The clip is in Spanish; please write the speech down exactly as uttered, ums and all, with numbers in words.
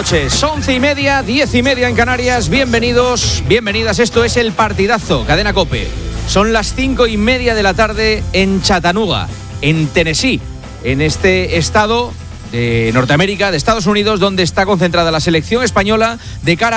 noches, once y media, diez y media en Canarias. Bienvenidos, bienvenidas. Esto es El Partidazo, Cadena COPE. Son las cinco y media de la tarde en Chattanooga, en Tennessee, en este estado de Norteamérica, de Estados Unidos, donde está concentrada la selección española de cara